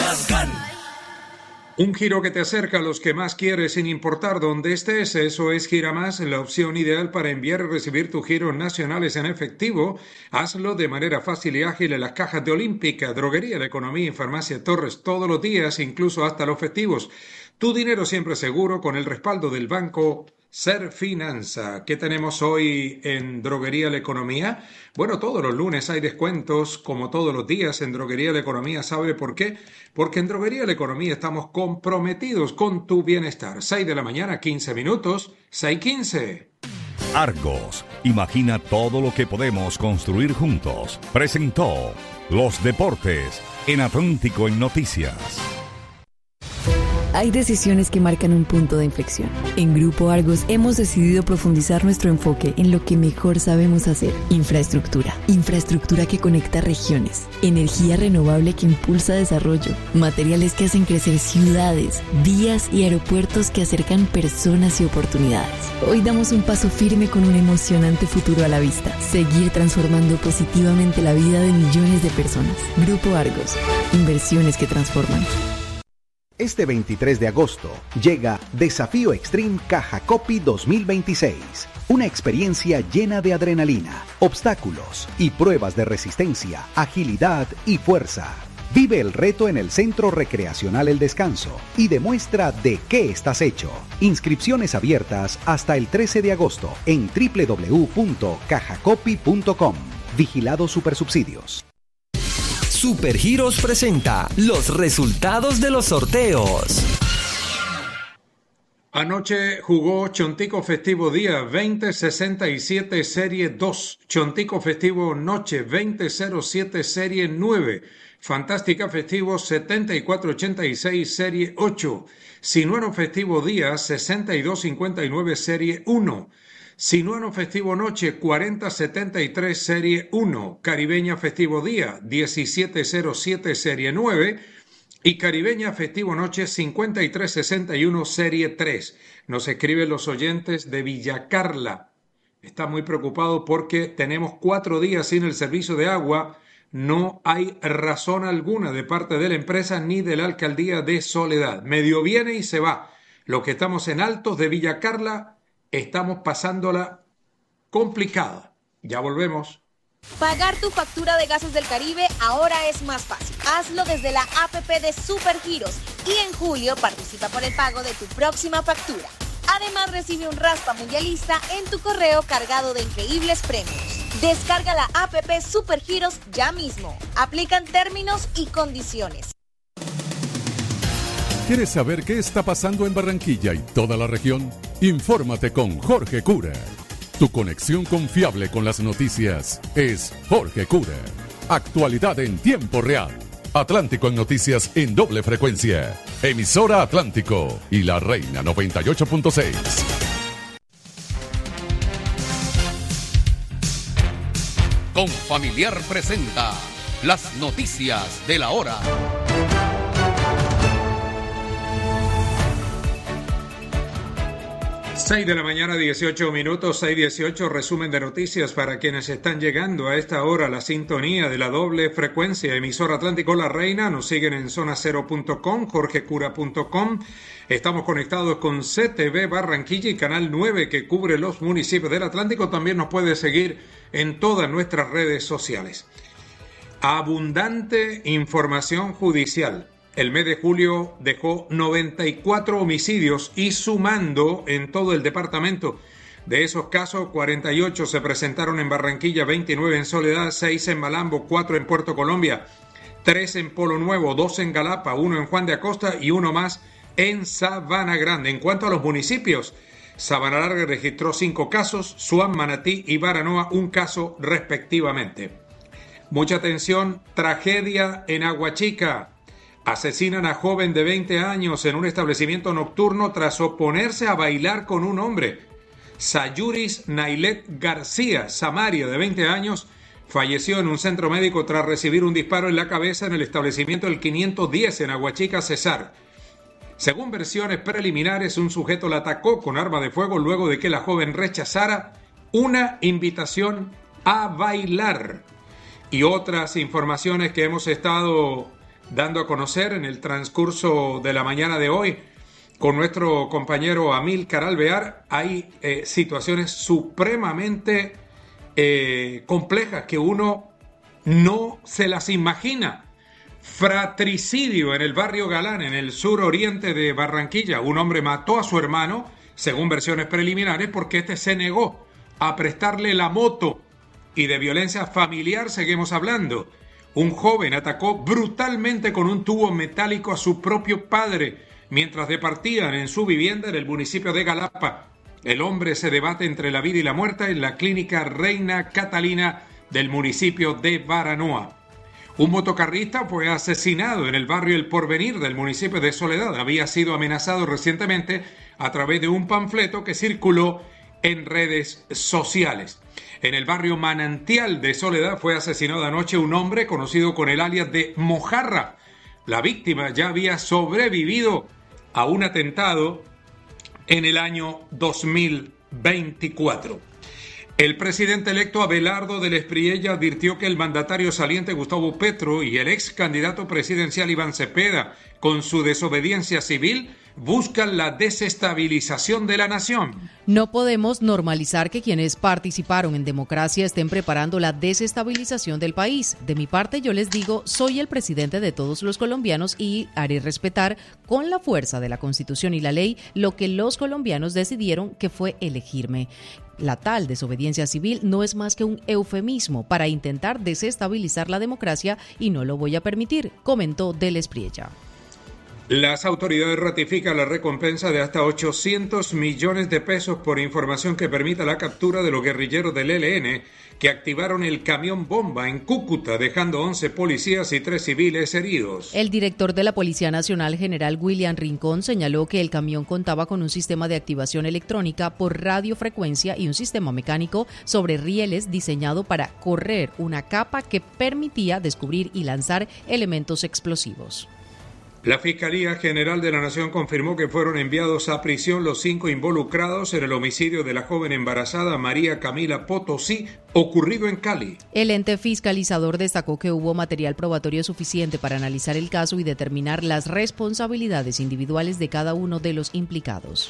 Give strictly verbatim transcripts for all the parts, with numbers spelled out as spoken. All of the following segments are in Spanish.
Un giro que te acerca a los que más quieres sin importar dónde estés. Eso es Giramás, la opción ideal para enviar y recibir tus giros nacionales en efectivo. Hazlo de manera fácil y ágil en las cajas de Olímpica, Droguería La Economía y Farmacia Torres todos los días, incluso hasta los festivos. Tu dinero siempre seguro con el respaldo del banco Serfinanza. ¿Qué tenemos hoy en Droguería La Economía? Bueno, todos los lunes hay descuentos, como todos los días en Droguería La Economía. ¿Sabe por qué? Porque en Droguería La Economía estamos comprometidos con tu bienestar. seis de la mañana, quince minutos, seis quince. Argos, imagina todo lo que podemos construir juntos. Presentó Los Deportes en Atlántico en Noticias. Hay decisiones que marcan un punto de inflexión. En Grupo Argos hemos decidido profundizar nuestro enfoque en lo que mejor sabemos hacer. Infraestructura. Infraestructura que conecta regiones. Energía renovable que impulsa desarrollo. Materiales que hacen crecer ciudades. Vías y aeropuertos que acercan personas y oportunidades. Hoy damos un paso firme con un emocionante futuro a la vista. Seguir transformando positivamente la vida de millones de personas. Grupo Argos. Inversiones que transforman. Este veintitrés de agosto llega Desafío Extreme Caja Copy dos mil veintiséis. Una experiencia llena de adrenalina, obstáculos y pruebas de resistencia, agilidad y fuerza. Vive el reto en el Centro Recreacional El Descanso y demuestra de qué estás hecho. Inscripciones abiertas hasta el trece de agosto en doble u doble u doble u punto caja copy punto com. Vigilado Supersubsidios. Supergiros presenta los resultados de los sorteos. Anoche jugó Chontico Festivo Día veinte sesenta y siete Serie dos, Chontico Festivo Noche veinte cero siete Serie nueve, Fantástica Festivo setenta y cuatro ochenta y seis Serie ocho, Sinuano Festivo Día sesenta y dos cincuenta y nueve Serie uno, Sinuano Festivo Noche cuarenta setenta y tres Serie uno, Caribeña Festivo Día diecisiete cero siete Serie nueve y Caribeña Festivo Noche cincuenta y tres sesenta y uno Serie tres. Nos escriben los oyentes de Villa Carla. Está muy preocupado porque tenemos cuatro días sin el servicio de agua. No hay razón alguna de parte de la empresa ni de la alcaldía de Soledad. Medio viene y se va. Los que estamos en Altos de Villa Carla estamos pasándola complicada. Ya volvemos. Pagar tu factura de Gases del Caribe ahora es más fácil. Hazlo desde la app de Supergiros y en julio participa por el pago de tu próxima factura. Además recibe un raspa mundialista en tu correo cargado de increíbles premios. Descarga la app Supergiros ya mismo. Aplican términos y condiciones. ¿Quieres saber qué está pasando en Barranquilla y toda la región? Infórmate con Jorge Cura. Tu conexión confiable con las noticias es Jorge Cura. Actualidad en tiempo real. Atlántico en noticias en doble frecuencia. Emisora Atlántico y La Reina noventa y ocho punto seis. Confamiliar presenta las noticias de la hora. seis de la mañana, dieciocho minutos, seis dieciocho, resumen de noticias para quienes están llegando a esta hora a la sintonía de la doble frecuencia. Emisora Atlántico La Reina, nos siguen en zona cero punto com, jorge cura punto com. Estamos conectados con C T V Barranquilla y Canal nueve que cubre los municipios del Atlántico. También nos puede seguir en todas nuestras redes sociales. Abundante información judicial. El mes de julio dejó noventa y cuatro homicidios y sumando en todo el departamento. De esos casos, cuarenta y ocho se presentaron en Barranquilla, veintinueve en Soledad, seis en Malambo, cuatro en Puerto Colombia, tres en Polo Nuevo, dos en Galapa, uno en Juan de Acosta y uno más en Sabana Grande. En cuanto a los municipios, Sabana Larga registró cinco casos, Suán, Manatí y Baranoa un caso respectivamente. Mucha atención, tragedia en Aguachica. Asesinan a joven de veinte años en un establecimiento nocturno tras oponerse a bailar con un hombre. Sayuris Nailet García Samaria, de veinte años, falleció en un centro médico tras recibir un disparo en la cabeza en el establecimiento del quinientos diez en Aguachica, Cesar. Según versiones preliminares, un sujeto la atacó con arma de fuego luego de que la joven rechazara una invitación a bailar. Y otras informaciones que hemos estado dando a conocer en el transcurso de la mañana de hoy con nuestro compañero Amílcar Alvear, hay eh, situaciones supremamente eh, complejas que uno no se las imagina. Fratricidio en el barrio Galán, en el suroriente de Barranquilla. Un hombre mató a su hermano, según versiones preliminares, porque este se negó a prestarle la moto. Y de violencia familiar seguimos hablando. Un joven atacó brutalmente con un tubo metálico a su propio padre mientras departían en su vivienda en el municipio de Galapa. El hombre se debate entre la vida y la muerte en la clínica Reina Catalina del municipio de Baranoa. Un motocarrista fue asesinado en el barrio El Porvenir del municipio de Soledad. Había sido amenazado recientemente a través de un panfleto que circuló en redes sociales. En el barrio Manantial de Soledad fue asesinado anoche un hombre conocido con el alias de Mojarra. La víctima ya había sobrevivido a un atentado en el año dos mil veinticuatro. El presidente electo Abelardo del Espriella advirtió que el mandatario saliente Gustavo Petro y el ex candidato presidencial Iván Cepeda, con su desobediencia civil, buscan la desestabilización de la nación. No podemos normalizar que quienes participaron en democracia estén preparando la desestabilización del país. De mi parte, yo les digo, soy el presidente de todos los colombianos y haré respetar con la fuerza de la Constitución y la ley lo que los colombianos decidieron, que fue elegirme. La tal desobediencia civil no es más que un eufemismo para intentar desestabilizar la democracia y no lo voy a permitir, comentó del Espriella. Las autoridades ratifican la recompensa de hasta ochocientos millones de pesos por información que permita la captura de los guerrilleros del E L N que activaron el camión bomba en Cúcuta, dejando once policías y tres civiles heridos. El director de la Policía Nacional, general William Rincón, señaló que el camión contaba con un sistema de activación electrónica por radiofrecuencia y un sistema mecánico sobre rieles diseñado para correr una capa que permitía descubrir y lanzar elementos explosivos. La Fiscalía General de la Nación confirmó que fueron enviados a prisión los cinco involucrados en el homicidio de la joven embarazada María Camila Potosí, ocurrido en Cali. El ente fiscalizador destacó que hubo material probatorio suficiente para analizar el caso y determinar las responsabilidades individuales de cada uno de los implicados.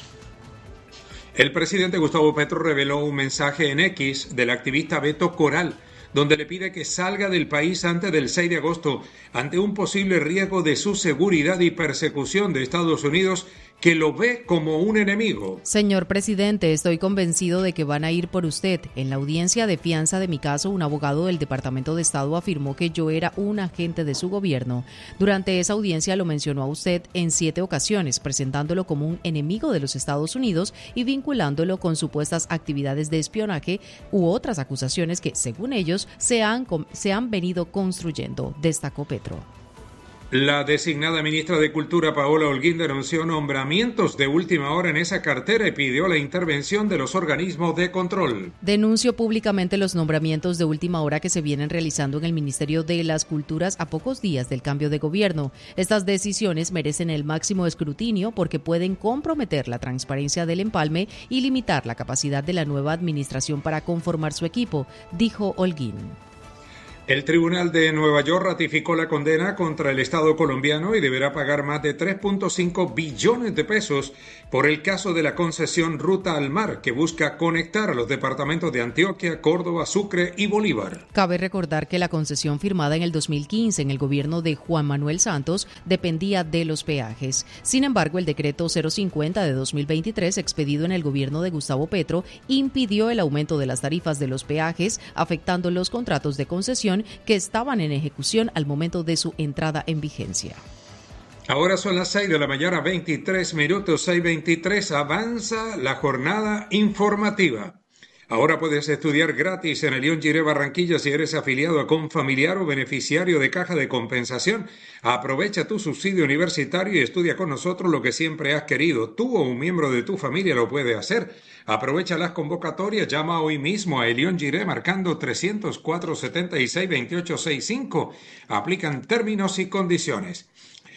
El presidente Gustavo Petro reveló un mensaje en X del activista Beto Coral, donde le pide que salga del país antes del seis de agosto ante un posible riesgo de su seguridad y persecución de Estados Unidos, que lo ve como un enemigo. Señor presidente, estoy convencido de que van a ir por usted. En la audiencia de fianza de mi caso, un abogado del Departamento de Estado afirmó que yo era un agente de su gobierno. Durante esa audiencia lo mencionó a usted en siete ocasiones, presentándolo como un enemigo de los Estados Unidos y vinculándolo con supuestas actividades de espionaje u otras acusaciones que, según ellos, se han, se han venido construyendo, destacó Petro. La designada ministra de Cultura, Paola Holguín, denunció nombramientos de última hora en esa cartera y pidió la intervención de los organismos de control. Denunció públicamente los nombramientos de última hora que se vienen realizando en el Ministerio de las Culturas a pocos días del cambio de gobierno. Estas decisiones merecen el máximo escrutinio porque pueden comprometer la transparencia del empalme y limitar la capacidad de la nueva administración para conformar su equipo, dijo Holguín. El Tribunal de Nueva York ratificó la condena contra el Estado colombiano y deberá pagar más de tres punto cinco billones de pesos por el caso de la concesión Ruta al Mar, que busca conectar a los departamentos de Antioquia, Córdoba, Sucre y Bolívar. Cabe recordar que la concesión firmada en el dos mil quince en el gobierno de Juan Manuel Santos dependía de los peajes. Sin embargo, el decreto cero cincuenta de dos mil veintitrés, expedido en el gobierno de Gustavo Petro, impidió el aumento de las tarifas de los peajes, afectando los contratos de concesión que estaban en ejecución al momento de su entrada en vigencia. Ahora son las seis de la mañana, veintitrés minutos, seis veintitrés, avanza la jornada informativa. Ahora puedes estudiar gratis en el León Giré Barranquilla si eres afiliado a Confamiliar o beneficiario de Caja de Compensación. Aprovecha tu subsidio universitario y estudia con nosotros lo que siempre has querido. Tú o un miembro de tu familia lo puede hacer. Aprovecha las convocatorias, llama hoy mismo a León Giré marcando trescientos cuatro, setenta y seis, veintiocho sesenta y cinco. Aplican términos y condiciones.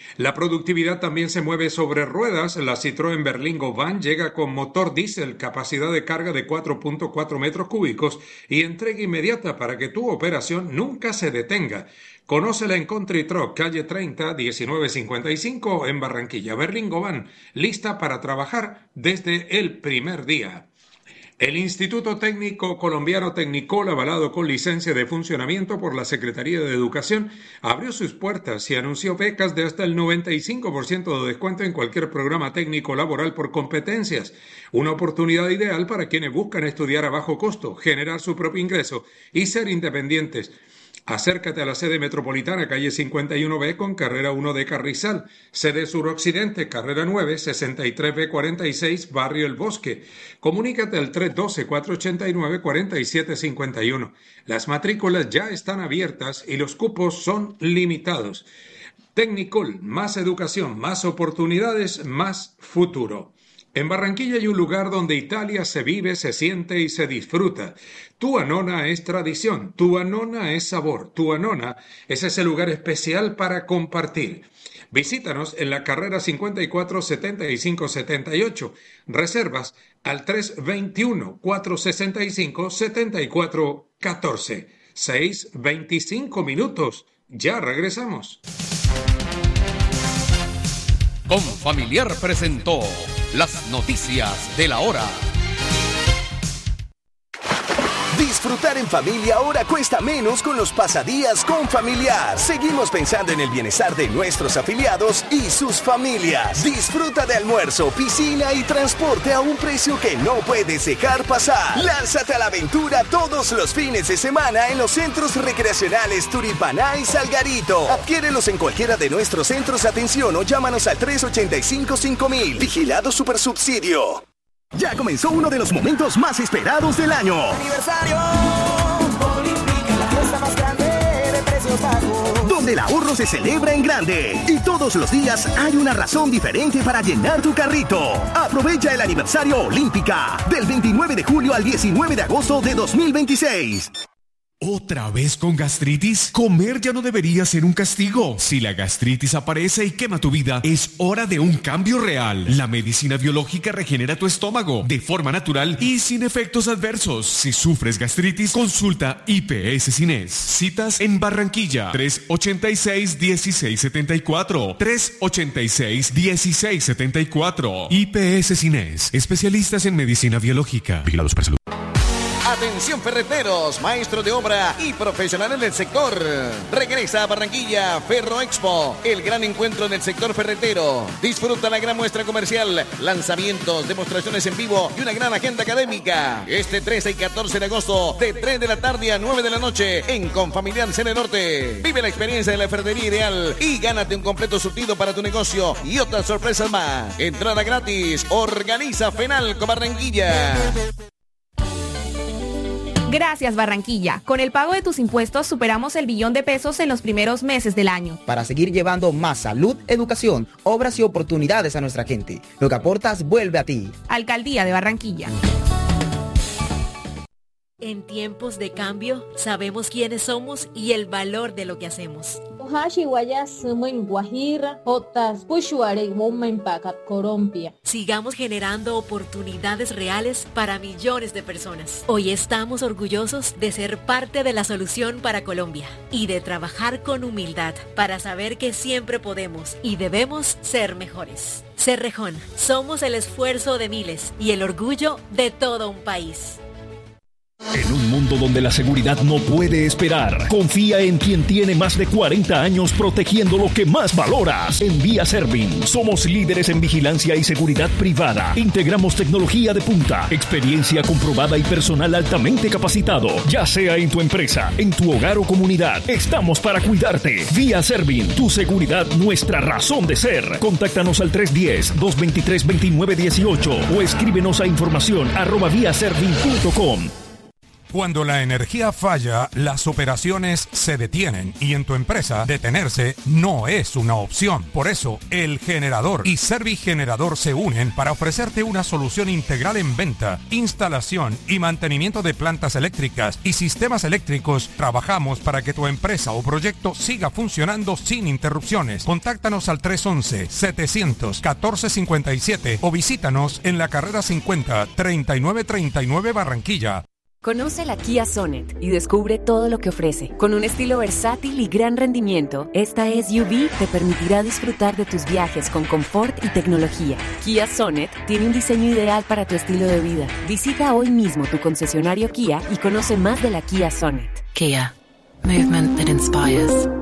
La productividad también se mueve sobre ruedas. La Citroën Berlingo Van llega con motor diésel, capacidad de carga de cuatro punto cuatro metros cúbicos y entrega inmediata para que tu operación nunca se detenga. Conócela en Country Truck, calle treinta, diecinueve cincuenta y cinco en Barranquilla. Berlingo Van, lista para trabajar desde el primer día. El Instituto Técnico Colombiano Tecnicol, avalado con licencia de funcionamiento por la Secretaría de Educación, abrió sus puertas y anunció becas de hasta el noventa y cinco por ciento de descuento en cualquier programa técnico laboral por competencias. Una oportunidad ideal para quienes buscan estudiar a bajo costo, generar su propio ingreso y ser independientes. Acércate a la sede metropolitana, calle cincuenta y uno B con carrera uno de Carrizal, sede suroccidente, carrera nueve, sesenta y tres B cuarenta y seis, barrio El Bosque. Comunícate al tres uno dos, cuatro ocho nueve, cuatro siete cinco uno. Las matrículas ya están abiertas y los cupos son limitados. Tecnicol, más educación, más oportunidades, más futuro. En Barranquilla hay un lugar donde Italia se vive, se siente y se disfruta. Tuanona es tradición, Tuanona es sabor, Tuanona es ese lugar especial para compartir. Visítanos en la carrera cincuenta y cuatro, setenta y cinco, setenta y ocho. Reservas al tres dos uno, cuatro seis cinco, siete cuatro uno cuatro. seis, veinticinco minutos. Ya regresamos. Confamiliar presentó las noticias de la hora. Disfrutar en familia ahora cuesta menos con los pasadías Confamiliar. Seguimos pensando en el bienestar de nuestros afiliados y sus familias. Disfruta de almuerzo, piscina y transporte a un precio que no puedes dejar pasar. Lánzate a la aventura todos los fines de semana en los centros recreacionales Turipaná y Salgarito. Adquiérelos en cualquiera de nuestros centros de atención o llámanos al tres ocho cinco, cinco mil. Vigilado Supersubsidio. Ya comenzó uno de los momentos más esperados del año. Aniversario Olímpica, la fiesta más grande de precios bajos. Donde el ahorro se celebra en grande. Y todos los días hay una razón diferente para llenar tu carrito. Aprovecha el aniversario Olímpica del veintinueve de julio al diecinueve de agosto de dos mil veintiséis. ¿Otra vez con gastritis? Comer ya no debería ser un castigo. Si la gastritis aparece y quema tu vida, es hora de un cambio real. La medicina biológica regenera tu estómago de forma natural y sin efectos adversos. Si sufres gastritis, consulta I P S Cines. Citas en Barranquilla, tres ocho seis, uno seis siete cuatro, tres ocho seis, uno seis siete cuatro. I P S Cines, especialistas en medicina biológica. Vigilados por salud. Atención ferreteros, maestros de obra y profesionales del sector. Regresa a Barranquilla Ferro Expo, el gran encuentro del sector ferretero. Disfruta la gran muestra comercial, lanzamientos, demostraciones en vivo y una gran agenda académica. Este trece y catorce de agosto, de tres de la tarde a nueve de la noche, en Confamiliar Sene Norte. Vive la experiencia de la ferretería ideal y gánate un completo surtido para tu negocio y otras sorpresas más. Entrada gratis. Organiza Fenalco Barranquilla. Gracias, Barranquilla. Con el pago de tus impuestos superamos el billón de pesos en los primeros meses del año. Para seguir llevando más salud, educación, obras y oportunidades a nuestra gente. Lo que aportas vuelve a ti. Alcaldía de Barranquilla. En tiempos de cambio, sabemos quiénes somos y el valor de lo que hacemos. Sigamos generando oportunidades reales para millones de personas. Hoy estamos orgullosos de ser parte de la solución para Colombia y de trabajar con humildad para saber que siempre podemos y debemos ser mejores. Cerrejón, somos el esfuerzo de miles y el orgullo de todo un país. En un mundo donde la seguridad no puede esperar, confía en quien tiene más de cuarenta años protegiendo lo que más valoras. En Vía Servin, somos líderes en vigilancia y seguridad privada. Integramos tecnología de punta, experiencia comprobada y personal altamente capacitado. Ya sea en tu empresa, en tu hogar o comunidad, estamos para cuidarte. Vía Servin, tu seguridad, nuestra razón de ser. Contáctanos al tres uno cero, dos dos tres, dos nueve uno ocho o escríbenos a información arroba vía servin punto com. Cuando la energía falla, las operaciones se detienen y en tu empresa detenerse no es una opción. Por eso, El Generador y Servigenerador se unen para ofrecerte una solución integral en venta, instalación y mantenimiento de plantas eléctricas y sistemas eléctricos. Trabajamos para que tu empresa o proyecto siga funcionando sin interrupciones. Contáctanos al tres once, setecientos, catorce cincuenta y siete o visítanos en la carrera cincuenta, treinta y nueve treinta y nueve Barranquilla. Conoce la Kia Sonet y descubre todo lo que ofrece. Con un estilo versátil y gran rendimiento, esta S U V te permitirá disfrutar de tus viajes con confort y tecnología. Kia Sonet tiene un diseño ideal para tu estilo de vida. Visita hoy mismo tu concesionario Kia y conoce más de la Kia Sonet. Kia. Movement that inspires.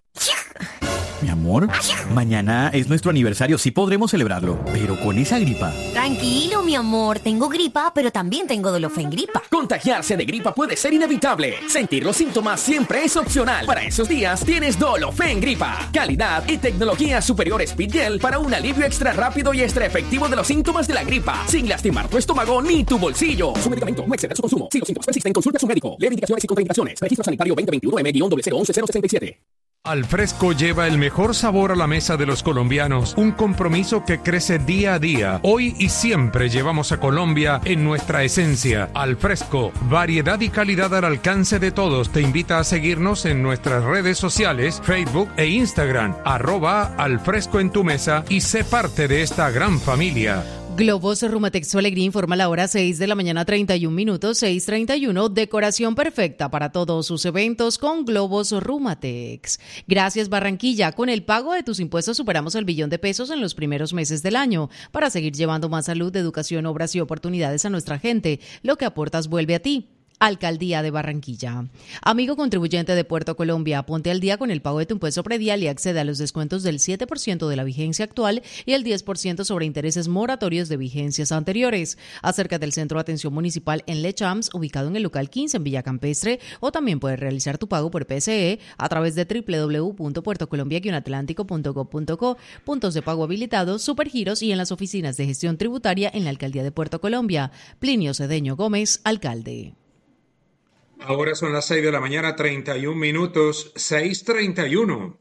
Mi amor, mañana es nuestro aniversario, sí podremos celebrarlo, pero con esa gripa. Tranquilo, mi amor, tengo gripa, pero también tengo Dolofen Gripa. Contagiarse de gripa puede ser inevitable. Sentir los síntomas siempre es opcional. Para esos días tienes Dolofen Gripa. Calidad y tecnología superior Speed Gel para un alivio extra rápido y extra efectivo de los síntomas de la gripa, sin lastimar tu estómago ni tu bolsillo. Su medicamento no excede su consumo. Si los síntomas persisten, consulta a su médico. Lee indicaciones y contraindicaciones. Registro sanitario veinte veintiuno M cero cero once cero sesenta y siete. Alfresco lleva el mejor sabor a la mesa de los colombianos, un compromiso que crece día a día. Hoy y siempre llevamos a Colombia en nuestra esencia. Alfresco, variedad y calidad al alcance de todos. Te invita a seguirnos en nuestras redes sociales, Facebook e Instagram, arroba Alfresco en tu mesa y sé parte de esta gran familia. Globos Rumatex Su Alegría informa la hora seis de la mañana, treinta y un minutos, seis treinta y uno. Decoración perfecta para todos sus eventos con Globos Rumatex. Gracias, Barranquilla. Con el pago de tus impuestos superamos el billón de pesos en los primeros meses del año para seguir llevando más salud, educación, obras y oportunidades a nuestra gente. Lo que aportas vuelve a ti. Alcaldía de Barranquilla. Amigo contribuyente de Puerto Colombia, ponte al día con el pago de tu impuesto predial y accede a los descuentos del siete por ciento de la vigencia actual y el diez por ciento sobre intereses moratorios de vigencias anteriores. Acércate al Centro de Atención Municipal en Lechams, ubicado en el local quince en Villa Campestre, o también puedes realizar tu pago por P S E a través de doble u doble u doble u punto puerto colombia guion atlántico punto gob punto co, puntos de pago habilitados, supergiros y en las oficinas de gestión tributaria en la Alcaldía de Puerto Colombia. Plinio Cedeño Gómez, alcalde. Ahora son las seis de la mañana, treinta y un minutos, seis treinta y uno.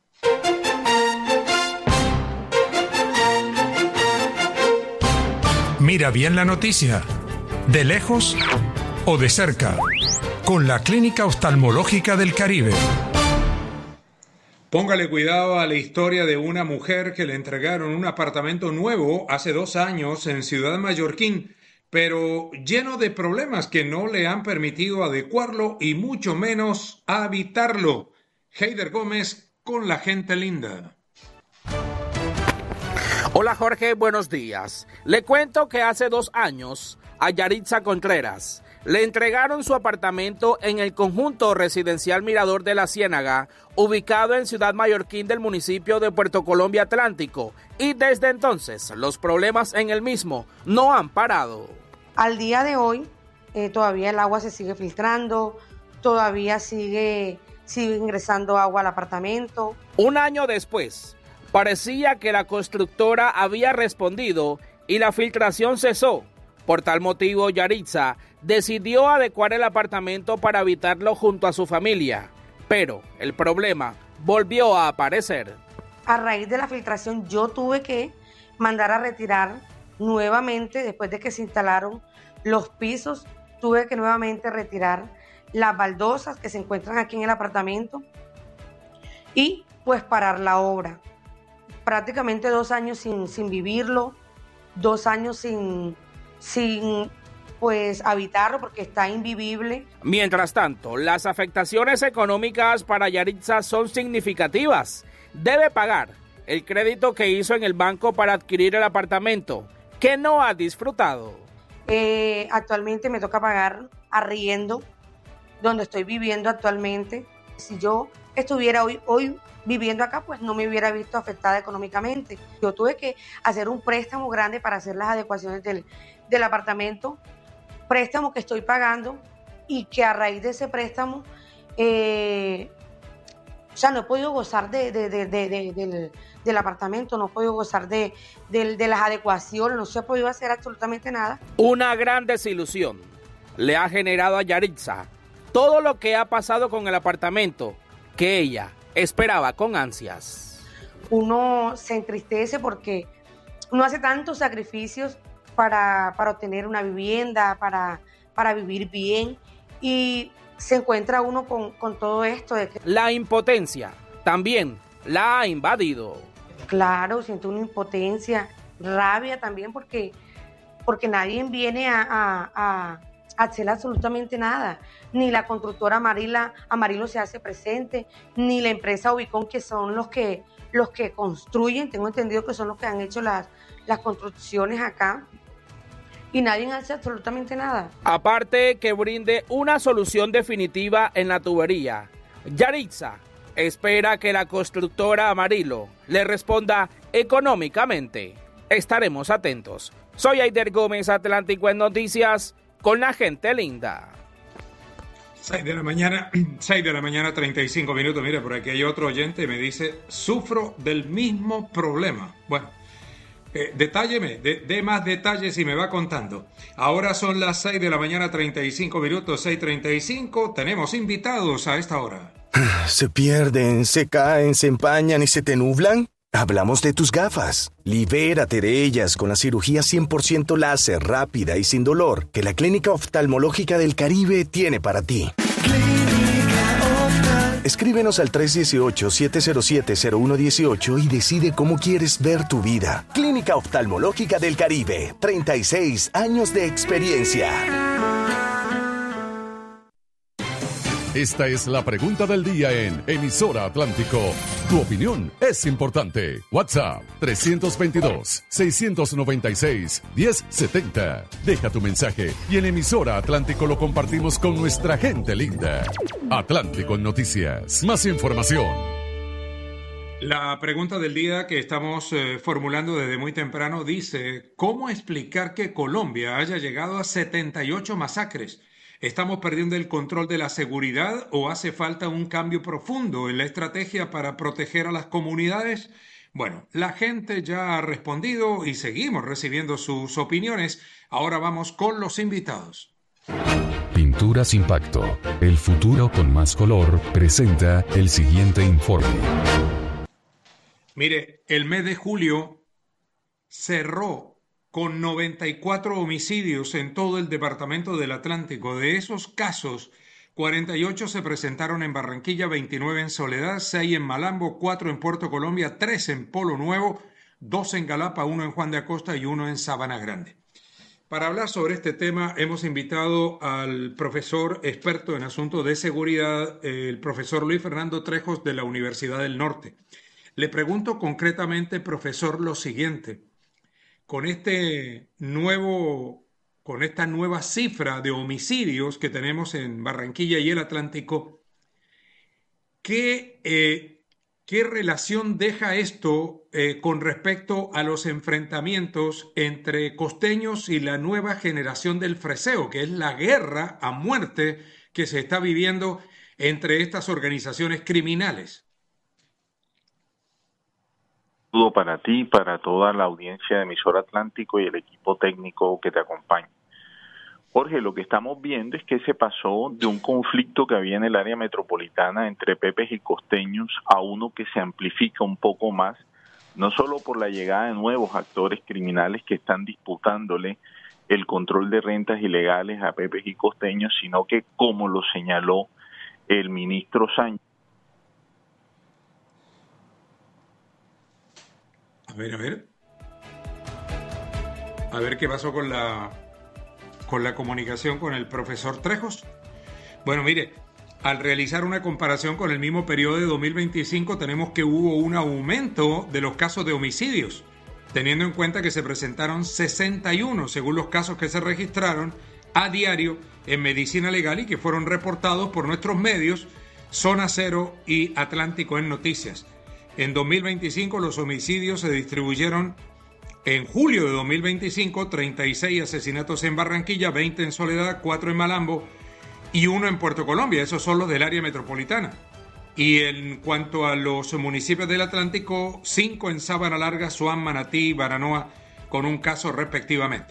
Mira bien la noticia, de lejos o de cerca, con la Clínica Oftalmológica del Caribe. Póngale cuidado a la historia de una mujer que le entregaron un apartamento nuevo hace dos años en Ciudad Mallorquín, pero lleno de problemas que no le han permitido adecuarlo y mucho menos habitarlo. Heider Gómez con la gente linda. Hola Jorge, buenos días. Le cuento que hace dos años a Yaritza Contreras le entregaron su apartamento en el conjunto residencial Mirador de la Ciénaga, ubicado en Ciudad Mallorquín del municipio de Puerto Colombia Atlántico, y desde entonces los problemas en el mismo no han parado. Al día de hoy eh, todavía el agua se sigue filtrando, todavía sigue, sigue ingresando agua al apartamento. Un año después, parecía que la constructora había respondido y la filtración cesó. Por tal motivo, Yaritza decidió adecuar el apartamento para habitarlo junto a su familia, pero el problema volvió a aparecer. A raíz de la filtración yo tuve que mandar a retirar nuevamente, después de que se instalaron los pisos, tuve que nuevamente retirar las baldosas que se encuentran aquí en el apartamento y pues parar la obra. Prácticamente dos años sin, sin vivirlo, dos años sin, sin pues habitarlo porque está invivible. Mientras tanto, las afectaciones económicas para Yaritza son significativas. Debe pagar el crédito que hizo en el banco para adquirir el apartamento, que no ha disfrutado. Eh, actualmente me toca pagar arriendo donde estoy viviendo actualmente. Si yo estuviera hoy, hoy viviendo acá, pues no me hubiera visto afectada económicamente. Yo tuve que hacer un préstamo grande para hacer las adecuaciones del, del apartamento, préstamo que estoy pagando y que a raíz de ese préstamo, eh, o sea, no he podido gozar de, de, de, de, de, del, del apartamento, no he podido gozar de, de, de las adecuaciones, no se ha podido hacer absolutamente nada. Una gran desilusión le ha generado a Yaritza todo lo que ha pasado con el apartamento que ella esperaba con ansias. Uno se entristece porque uno hace tantos sacrificios para, para obtener una vivienda, para, para vivir bien, y se encuentra uno con, con todo esto. De que... La impotencia también la ha invadido. Claro, siento una impotencia, rabia también, porque, porque nadie viene a, a, a, a hacer absolutamente nada. Ni la constructora Amarila, Amarillo se hace presente, ni la empresa Ubicón, que son los que, los que construyen, tengo entendido que son los que han hecho las, las construcciones acá. Y nadie hace absolutamente nada. Aparte que brinde una solución definitiva en la tubería, Yaritza espera que la constructora Amarillo le responda económicamente. Estaremos atentos. Soy Aider Gómez, Atlántico en Noticias, con la gente linda. seis de la mañana, seis de la mañana, treinta y cinco minutos. Mire, por aquí hay otro oyente y me dice, sufro del mismo problema. Bueno, eh, detálleme, de, de más detalles y me va contando. Ahora son las seis de la mañana, treinta y cinco minutos, seis treinta y cinco. Tenemos invitados a esta hora. ¿Se pierden, se caen, se empañan y se te nublan? Hablamos de tus gafas. Libérate de ellas con la cirugía cien por ciento láser rápida y sin dolor que la Clínica Oftalmológica del Caribe tiene para ti. Escríbenos al tres uno ocho, siete cero siete, cero uno uno ocho y decide cómo quieres ver tu vida. Clínica Oftalmológica del Caribe, treinta y seis años de experiencia. Esta es la pregunta del día en Emisora Atlántico. Tu opinión es importante. WhatsApp tres veintidós, seiscientos noventa y seis, diez setenta. Deja tu mensaje y en Emisora Atlántico lo compartimos con nuestra gente linda. Atlántico en Noticias. Más información. La pregunta del día que estamos eh, formulando desde muy temprano dice, ¿cómo explicar que Colombia haya llegado a setenta y ocho masacres? ¿Estamos perdiendo el control de la seguridad o hace falta un cambio profundo en la estrategia para proteger a las comunidades? Bueno, la gente ya ha respondido y seguimos recibiendo sus opiniones. Ahora vamos con los invitados. Pinturas Impacto, el futuro con más color, presenta el siguiente informe. Mire, el mes de julio cerró con noventa y cuatro homicidios en todo el departamento del Atlántico. De esos casos, cuarenta y ocho se presentaron en Barranquilla, veintinueve en Soledad, seis en Malambo, cuatro en Puerto Colombia, tres en Polo Nuevo, dos en Galapa, uno en Juan de Acosta y uno en Sabana Grande. Para hablar sobre este tema hemos invitado al profesor experto en asuntos de seguridad, el profesor Luis Fernando Trejos de la Universidad del Norte. Le pregunto concretamente, profesor, lo siguiente. Con este nuevo, con esta nueva cifra de homicidios que tenemos en Barranquilla y el Atlántico, ¿qué, eh, qué relación deja esto eh, con respecto a los enfrentamientos entre costeños y la nueva generación del freseo, que es la guerra a muerte que se está viviendo entre estas organizaciones criminales? Para ti, para toda la audiencia de Emisora Atlántico y el equipo técnico que te acompaña. Jorge, lo que estamos viendo es que se pasó de un conflicto que había en el área metropolitana entre pepes y costeños a uno que se amplifica un poco más, no solo por la llegada de nuevos actores criminales que están disputándole el control de rentas ilegales a pepes y costeños, sino que, como lo señaló el ministro Sánchez, A ver, a ver. A ver qué pasó con la, con la comunicación con el profesor Trejos. Bueno, mire, al realizar una comparación con el mismo periodo de dos mil veinticinco, tenemos que hubo un aumento de los casos de homicidios, teniendo en cuenta que se presentaron sesenta y uno, según los casos que se registraron a diario en Medicina Legal y que fueron reportados por nuestros medios, Zona Cero y Atlántico en Noticias. En dos mil veinticinco los homicidios se distribuyeron en julio de dos mil veinticinco, treinta y seis asesinatos en Barranquilla, veinte en Soledad, cuatro en Malambo y uno en Puerto Colombia. Esos son los del área metropolitana. Y en cuanto a los municipios del Atlántico, cinco en Sabana Larga, Suán, Manatí y Baranoa, con un caso respectivamente.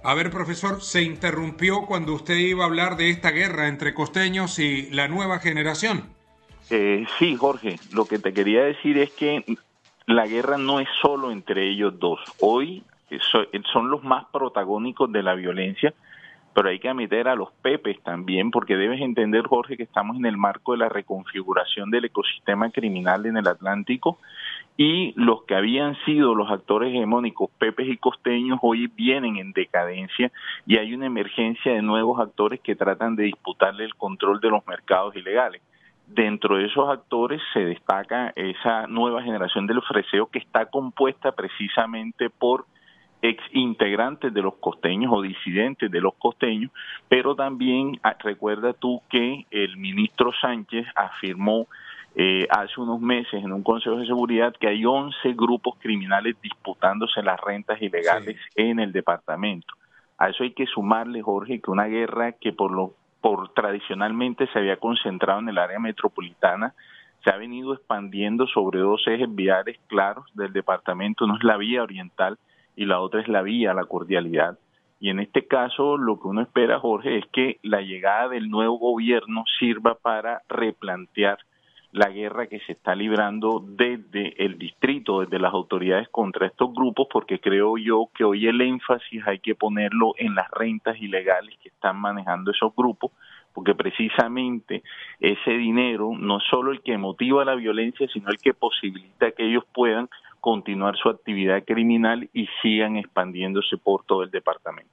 A ver, profesor, se interrumpió cuando usted iba a hablar de esta guerra entre costeños y la nueva generación. Eh, sí, Jorge, lo que te quería decir es que la guerra no es solo entre ellos dos. Hoy son los más protagónicos de la violencia, pero hay que meter a los pepes también, porque debes entender, Jorge, que estamos en el marco de la reconfiguración del ecosistema criminal en el Atlántico, y los que habían sido los actores hegemónicos, pepes y costeños, hoy vienen en decadencia y hay una emergencia de nuevos actores que tratan de disputarle el control de los mercados ilegales. Dentro de esos actores se destaca esa nueva generación del freseo, que está compuesta precisamente por ex integrantes de los costeños o disidentes de los costeños, pero también recuerda tú que el ministro Sánchez afirmó eh, hace unos meses en un Consejo de Seguridad que hay once grupos criminales disputándose las rentas ilegales sí. en el departamento. A eso hay que sumarle, Jorge, que una guerra que por lo por tradicionalmente se había concentrado en el área metropolitana, se ha venido expandiendo sobre dos ejes viales claros del departamento. Uno es la vía oriental y la otra es la vía La Cordialidad. Y en este caso lo que uno espera, Jorge, es que la llegada del nuevo gobierno sirva para replantear la guerra que se está librando desde el distrito, desde las autoridades contra estos grupos, porque creo yo que hoy el énfasis hay que ponerlo en las rentas ilegales que están manejando esos grupos, porque precisamente ese dinero no es solo el que motiva la violencia, sino el que posibilita que ellos puedan continuar su actividad criminal y sigan expandiéndose por todo el departamento.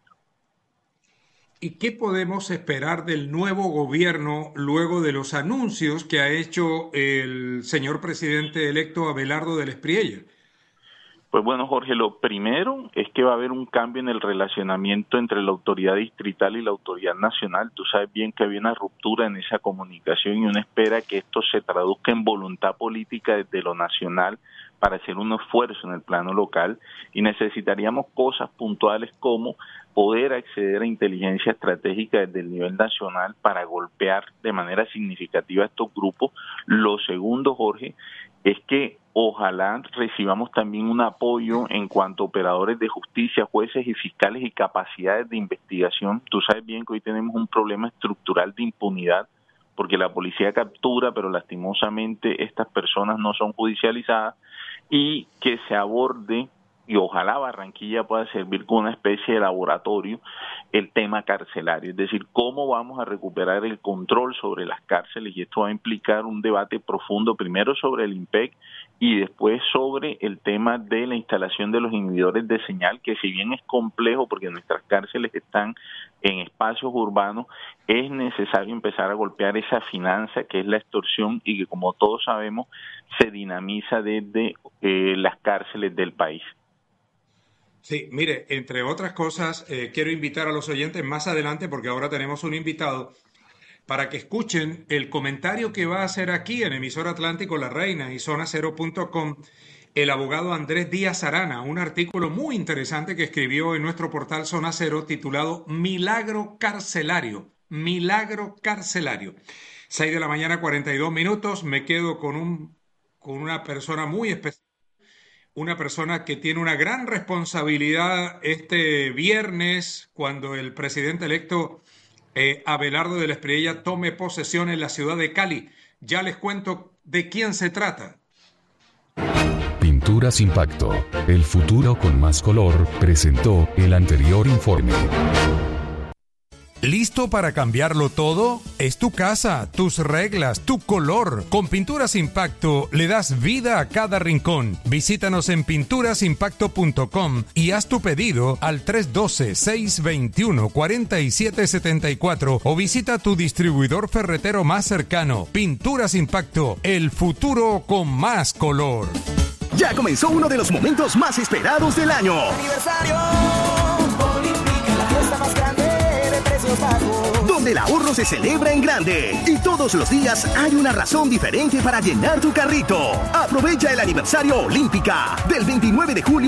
¿Y qué podemos esperar del nuevo gobierno luego de los anuncios que ha hecho el señor presidente electo Abelardo del Espriella? Pues bueno, Jorge, lo primero es que va a haber un cambio en el relacionamiento entre la autoridad distrital y la autoridad nacional. Tú sabes bien que había una ruptura en esa comunicación y uno espera que esto se traduzca en voluntad política desde lo nacional para hacer un esfuerzo en el plano local, y necesitaríamos cosas puntuales como poder acceder a inteligencia estratégica desde el nivel nacional para golpear de manera significativa a estos grupos. Lo segundo, Jorge, es que ojalá recibamos también un apoyo en cuanto a operadores de justicia, jueces y fiscales y capacidades de investigación. Tú sabes bien que hoy tenemos un problema estructural de impunidad, porque la policía captura, pero lastimosamente estas personas no son judicializadas, y que se aborde, y ojalá Barranquilla pueda servir como una especie de laboratorio, el tema carcelario, es decir, cómo vamos a recuperar el control sobre las cárceles, y esto va a implicar un debate profundo, primero sobre el IMPEC y después sobre el tema de la instalación de los inhibidores de señal, que si bien es complejo porque nuestras cárceles están en espacios urbanos, es necesario empezar a golpear esa finanza que es la extorsión y que, como todos sabemos, se dinamiza desde eh, las cárceles del país. Sí, mire, entre otras cosas, eh, quiero invitar a los oyentes más adelante, porque ahora tenemos un invitado, para que escuchen el comentario que va a hacer aquí en Emisora Atlántico La Reina y zona cero punto com el abogado Andrés Díaz Arana, un artículo muy interesante que escribió en nuestro portal Zona Cero titulado Milagro Carcelario, Milagro Carcelario. seis de la mañana, cuarenta y dos minutos, me quedo con, un, con una persona muy especial, una persona que tiene una gran responsabilidad este viernes cuando el presidente electo eh, Abelardo del Espriella tome posesión en la ciudad de Cali. Ya les cuento de quién se trata. Pinturas Impacto, el futuro con más color, presentó el anterior informe. ¿Listo para cambiarlo todo? Es tu casa, tus reglas, tu color. Con Pinturas Impacto le das vida a cada rincón. Visítanos en pinturas impacto punto com y haz tu pedido al tres uno dos, seis dos uno, cuatro siete siete cuatro o visita tu distribuidor ferretero más cercano. Pinturas Impacto, el futuro con más color. Ya comenzó uno de los momentos más esperados del año. Aniversario Olímpica, la fiesta más grande de precios bajos. Donde el ahorro se celebra en grande. Y todos los días hay una razón diferente para llenar tu carrito. Aprovecha el aniversario Olímpica del veintinueve de julio